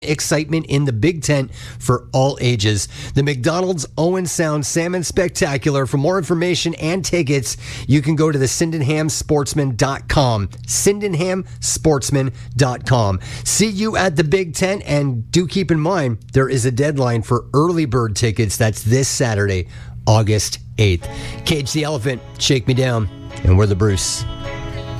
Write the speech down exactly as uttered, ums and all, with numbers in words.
excitement in the Big Tent for all ages. The McDonald's Owen Sound Salmon Spectacular. For more information and tickets, you can go to the Sydenham Sportsman dot com. Sydenham Sportsman dot com. See you at the Big Tent, and do keep in mind there is a deadline for early bird tickets. That's this Saturday, August eighth. Cage the Elephant, Shake Me Down, and we're the Bruce.